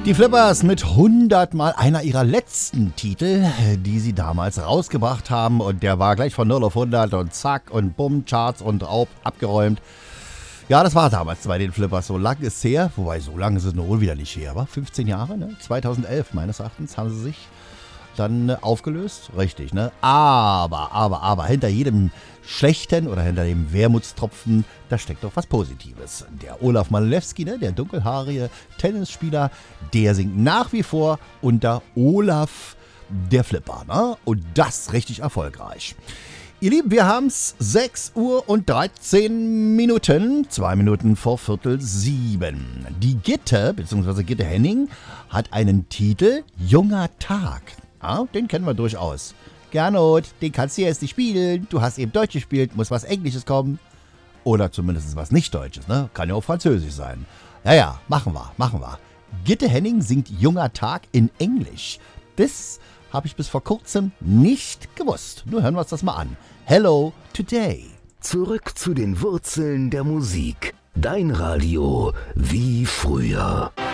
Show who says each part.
Speaker 1: Die Flippers mit 100 Mal einer ihrer letzten Titel, die sie damals rausgebracht haben. Und der war gleich von 0 auf 100 und zack und bumm, Charts und abgeräumt. Ja, das war damals bei den Flippers. So lang ist es her. Wobei, so lange ist es nur wieder nicht her. Aber 15 Jahre, ne? 2011 meines Erachtens haben sie sich dann aufgelöst. Richtig, ne? Aber hinter jedem Schlechten oder hinter dem Wermutstropfen, da steckt doch was Positives. Der Olaf Malewski, ne, der dunkelhaarige Tennisspieler, der singt nach wie vor unter Olaf der Flipper, ne? Und das richtig erfolgreich. Ihr Lieben, wir haben es 6 Uhr und 13 Minuten, 2 Minuten vor 6:15. Die Gitte, bzw. Gitte Henning, hat einen Titel Junger Tag. Ja, den kennen wir durchaus. Gernot, den kannst du jetzt nicht spielen. Du hast eben Deutsch gespielt, muss was Englisches kommen. Oder zumindest was nicht Deutsches, ne? Kann ja auch Französisch sein. Ja, machen wir. Gitte Henning singt Junger Tag in Englisch. Das habe ich bis vor kurzem nicht gewusst. Nur hören wir uns das mal an. Hello Today.
Speaker 2: Zurück zu den Wurzeln der Musik. Dein Radio wie früher.